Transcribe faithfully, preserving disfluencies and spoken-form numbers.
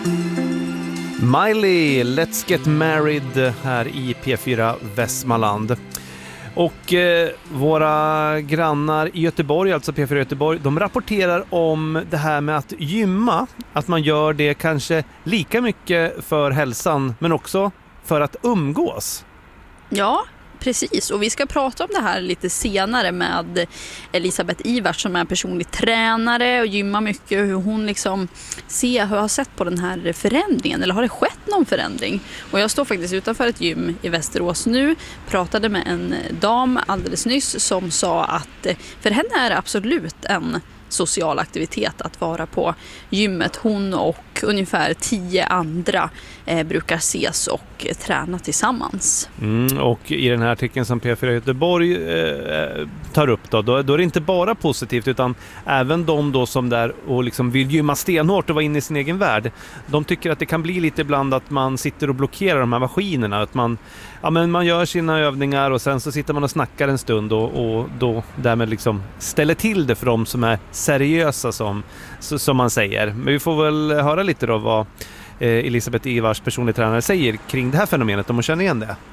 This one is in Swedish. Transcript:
Miley, Let's Get Married här i P fyra Västmanland. Och eh, våra grannar i Göteborg, alltså P fyra Göteborg, de rapporterar om det här med att gymma. Att man gör det kanske lika mycket för hälsan men också för att umgås. Ja, precis. Och vi ska prata om det här lite senare med Elisabeth Ivars som är personlig tränare och gymmar mycket. Hur hon liksom ser, hur har sett på den här förändringen, eller har det skett någon förändring? Och jag står faktiskt utanför ett gym i Västerås nu, pratade med en dam alldeles nyss som sa att för henne är det absolut en social aktivitet att vara på gymmet. Hon och ungefär tio andra eh, brukar ses och eh, träna tillsammans. Mm, och i den här artikeln som P fyra Göteborg eh, tar upp då, då, då är det inte bara positivt utan även de då som där och liksom vill gymma stenhårt och vara inne i sin egen värld. De tycker att det kan bli lite ibland att man sitter och blockerar de här maskinerna. Att man, ja, men man gör sina övningar och sen så sitter man och snackar en stund och, och då därmed liksom ställer till det för dem som är seriösa som, som man säger. Men vi får väl höra lite då vad Elisabeth Ivars personlig tränare säger kring det här fenomenet om man känner igen det.